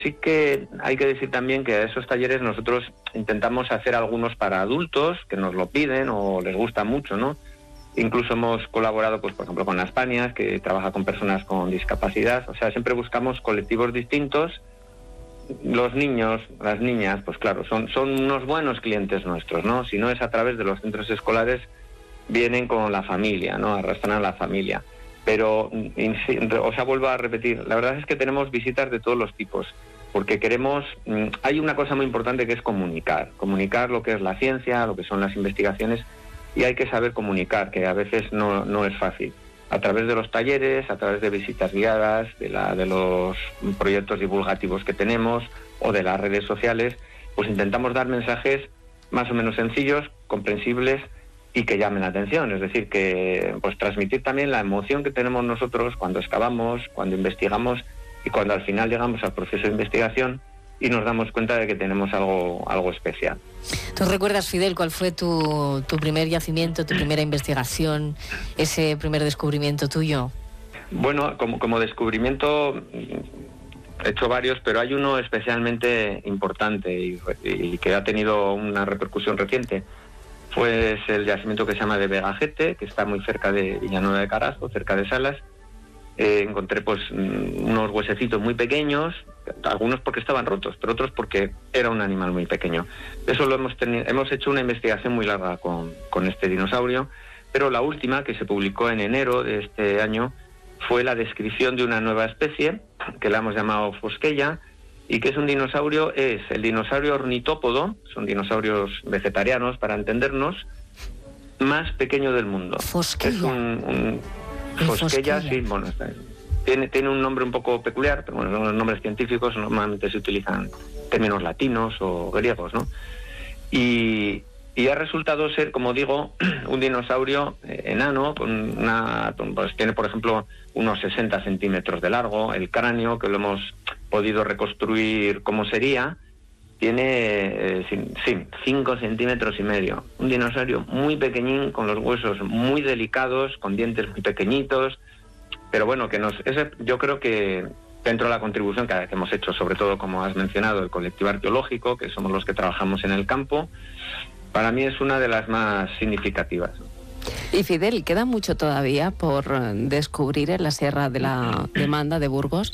Sí que hay que decir también que a esos talleres nosotros intentamos hacer algunos para adultos que nos lo piden o les gusta mucho, ¿no? Incluso hemos colaborado, pues por ejemplo, con Las Pañas, que trabaja con personas con discapacidad. O sea, siempre buscamos colectivos distintos. Los niños, las niñas, pues claro, son unos buenos clientes nuestros, ¿no? Si no es a través de los centros escolares, vienen con la familia, ¿no? Arrastran a la familia. Pero, o sea, vuelvo a repetir, la verdad es que tenemos visitas de todos los tipos, porque queremos, hay una cosa muy importante que es comunicar lo que es la ciencia, lo que son las investigaciones, y hay que saber comunicar, que a veces no es fácil. A través de los talleres, a través de visitas guiadas, de los proyectos divulgativos que tenemos o de las redes sociales, pues intentamos dar mensajes más o menos sencillos, comprensibles y que llamen la atención. Es decir, que pues transmitir también la emoción que tenemos nosotros cuando excavamos, cuando investigamos y cuando al final llegamos al proceso de investigación y nos damos cuenta de que tenemos algo especial. ¿Tú recuerdas, Fidel, cuál fue tu primer yacimiento, tu primera investigación, ese primer descubrimiento tuyo? Bueno, como descubrimiento he hecho varios, pero hay uno especialmente importante y que ha tenido una repercusión reciente. Fue el yacimiento que se llama de Vegajete, que está muy cerca de Villanueva de Carazo, cerca de Salas. Encontré pues unos huesecitos muy pequeños, algunos porque estaban rotos, pero otros porque era un animal muy pequeño. Eso hemos hecho una investigación muy larga con este dinosaurio, pero la última, que se publicó en enero de este año, fue la descripción de una nueva especie, que la hemos llamado Fosqueya, y que es un dinosaurio, es el dinosaurio ornitópodo, son dinosaurios vegetarianos para entendernos, más pequeño del mundo. Fosqueya. Es un Fosqueya, sí, bueno, tiene un nombre un poco peculiar, pero bueno, los nombres científicos normalmente se utilizan términos latinos o griegos, ¿no? Y ha resultado ser, como digo, un dinosaurio enano, pues tiene, por ejemplo, unos 60 centímetros de largo. El cráneo, que lo hemos podido reconstruir como sería, tiene 5 centímetros y medio. Un dinosaurio muy pequeñín, con los huesos muy delicados, con dientes muy pequeñitos, pero bueno, yo creo que dentro de la contribución que hemos hecho, sobre todo, como has mencionado, el colectivo arqueológico, que somos los que trabajamos en el campo, para mí es una de las más significativas. Y Fidel, ¿queda mucho todavía por descubrir en la Sierra de la Demanda de Burgos?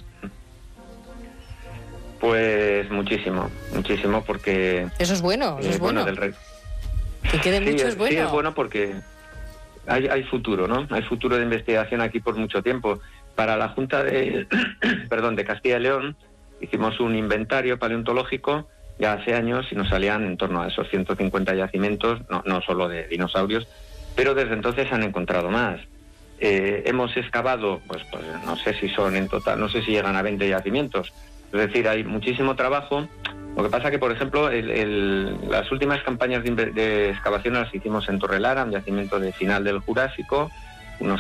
Pues muchísimo, porque... Eso es bueno, eso es bueno. Que quede mucho es bueno. Sí, es bueno porque hay futuro, ¿no? Hay futuro de investigación aquí por mucho tiempo. Para la Junta de Castilla y León hicimos un inventario paleontológico ya hace años y nos salían en torno a esos 150 yacimientos, no solo de dinosaurios, pero desde entonces se han encontrado más. Hemos excavado, pues no sé si son en total, no sé si llegan a 20 yacimientos. Es decir, hay muchísimo trabajo. Lo que pasa que, por ejemplo, las últimas campañas de excavación las hicimos en Torrelara, un yacimiento de final del Jurásico, unos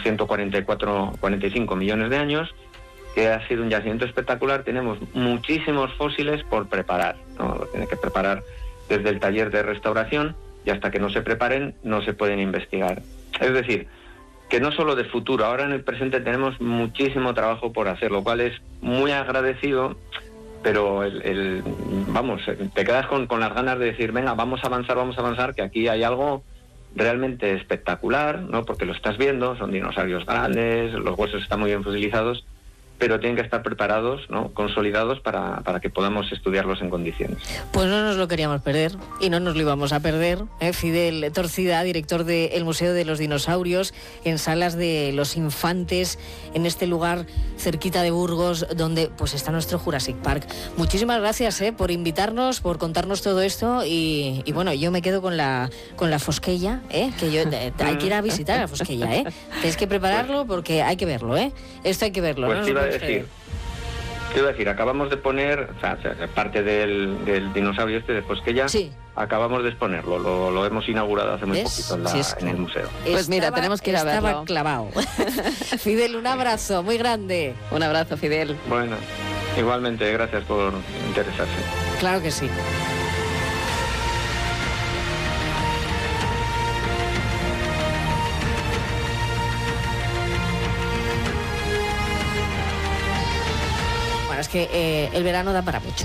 145 millones de años, que ha sido un yacimiento espectacular. Tenemos muchísimos fósiles por preparar, ¿no? Lo tiene que preparar desde el taller de restauración y hasta que no se preparen no se pueden investigar. Es decir, que no solo de futuro, ahora en el presente tenemos muchísimo trabajo por hacer, lo cual es muy agradecido, pero te quedas con las ganas de decir, venga, vamos a avanzar, que aquí hay algo realmente espectacular, ¿no? Porque lo estás viendo, son dinosaurios grandes, los huesos están muy bien fosilizados, pero tienen que estar preparados, ¿no? Consolidados para que podamos estudiarlos en condiciones. Pues no nos lo queríamos perder y no nos lo íbamos a perder. Fidel Torcida, director del Museo de los Dinosaurios, en Salas de los Infantes, en este lugar cerquita de Burgos, donde pues está nuestro Jurassic Park. Muchísimas gracias por invitarnos, por contarnos todo esto y bueno, yo me quedo con la Fosqueya, que yo hay que ir a visitar a Fosqueya, Tenéis que prepararlo porque hay que verlo, Esto hay que verlo, pues ¿no? Te iba a decir, acabamos de poner, o sea, parte del dinosaurio de Fosqueya, sí. Acabamos de exponerlo, lo hemos inaugurado hace muy poquito en el museo. Pues mira, tenemos que ir a verlo. Estaba clavado. Fidel, un abrazo muy grande. Un abrazo, Fidel. Bueno, igualmente, gracias por interesarse. Claro que sí. Es que el verano da para mucho.